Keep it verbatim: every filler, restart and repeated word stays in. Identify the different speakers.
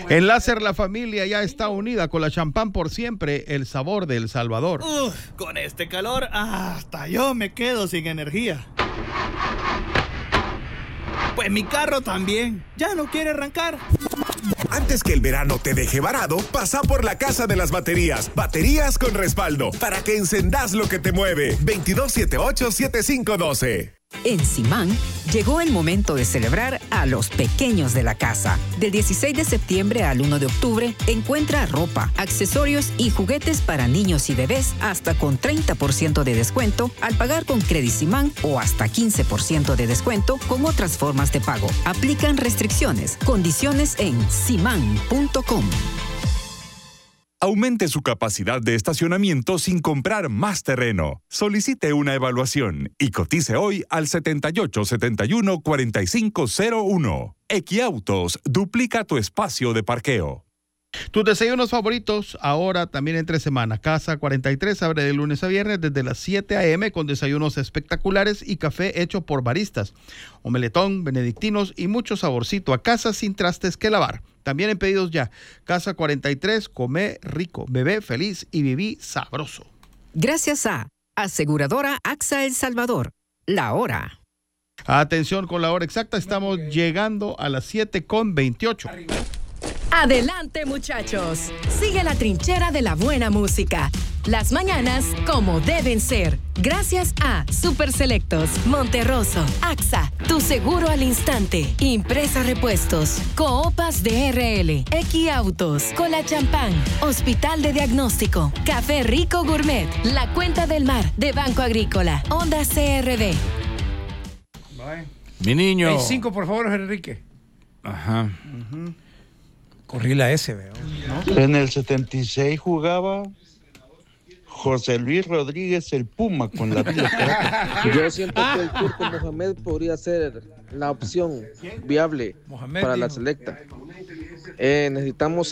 Speaker 1: En Láser la familia ya está unida con la champán por siempre, el sabor de El Salvador.
Speaker 2: Uf, con este calor hasta yo me quedo sin energía. Pues mi carro también, ya no quiere arrancar.
Speaker 3: Antes que el verano te deje varado, pasa por la Casa de las Baterías. Baterías con respaldo, para que encendás lo que te mueve. veintidós setenta y ocho, setenta y cinco doce.
Speaker 4: En Simán llegó el momento de celebrar a los pequeños de la casa. Del dieciséis de septiembre al uno de octubre, encuentra ropa, accesorios y juguetes para niños y bebés hasta con treinta por ciento de descuento al pagar con Credit Simán o hasta quince por ciento de descuento con otras formas de pago. Aplican restricciones, condiciones en simán punto com.
Speaker 5: Aumente su capacidad de estacionamiento sin comprar más terreno. Solicite una evaluación y cotice hoy al setenta y ocho, setenta y uno, cuarenta y cinco cero uno. Equiautos duplica tu espacio de parqueo.
Speaker 1: Tus desayunos favoritos ahora también entre semana. Casa cuarenta y tres abre de lunes a viernes desde las siete a eme con desayunos espectaculares y café hecho por baristas. Omeletón, benedictinos y mucho saborcito a casa sin trastes que lavar. También en pedidos ya. Casa cuarenta y tres, come rico, bebé feliz y viví sabroso.
Speaker 4: Gracias a Aseguradora AXA El Salvador. La hora.
Speaker 1: Atención con la hora exacta, estamos llegando a las siete con veintiocho.
Speaker 6: Adelante, muchachos. Sigue la trinchera de la buena música. Las mañanas como deben ser. Gracias a Super Selectos, Monterroso, AXA, Tu Seguro al Instante, Impresa Repuestos, Coopas D R L, Equiautos, Cola Champán, Hospital de Diagnóstico, Café Rico Gourmet, La Cuenta del Mar de Banco Agrícola, Honda C R B.
Speaker 7: Mi niño.
Speaker 8: Hay cinco, por favor, Enrique.
Speaker 7: Ajá.
Speaker 8: Uh-huh. Corrí la S, veo.
Speaker 9: ¿No? En el setenta y seis jugaba José Luis Rodríguez el Puma con la tía.
Speaker 10: Yo siento que el turco Mohamed podría ser la opción viable Mohamed para la selecta. Eh, necesitamos